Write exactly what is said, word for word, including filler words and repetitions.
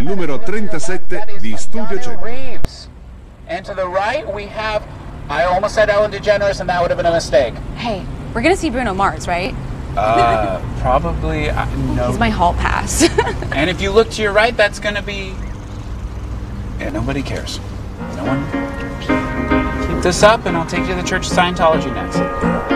numero trentasette di Studio Cenere. And to the right we have, I almost said Ellen DeGeneres and that would have been a mistake. Hey, we're gonna see Bruno Mars, right? Uh, probably, uh, no. He's my hall pass. And if you look to your right, that's gonna be, yeah, nobody cares. No one. Keep this up and I'll take you to the Church of Scientology next.